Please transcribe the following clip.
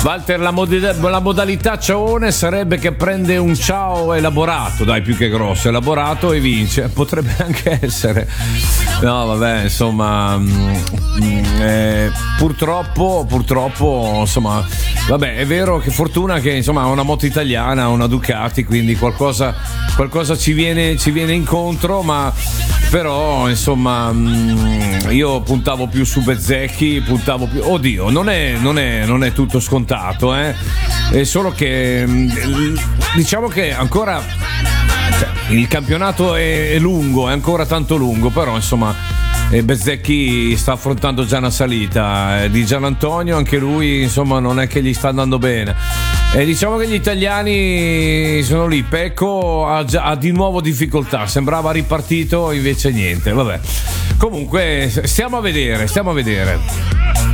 Walter, la modalità ciaone sarebbe che prende un ciao elaborato, dai, più che grosso, elaborato, e vince. Potrebbe anche essere. No, vabbè, insomma, purtroppo, insomma, vabbè, è vero che fortuna che insomma ha una moto italiana, una Ducati, quindi qualcosa ci viene incontro, ma però insomma io puntavo più su Bezzecchi, oddio, non è tutto scontato, è solo che diciamo che ancora il campionato è lungo, è ancora tanto lungo, però insomma Bezzecchi sta affrontando già una salita, di Gianantonio anche lui insomma non è che gli sta andando bene, e diciamo che gli italiani sono lì. Pecco ha di nuovo difficoltà, sembrava ripartito, invece niente, vabbè, comunque stiamo a vedere.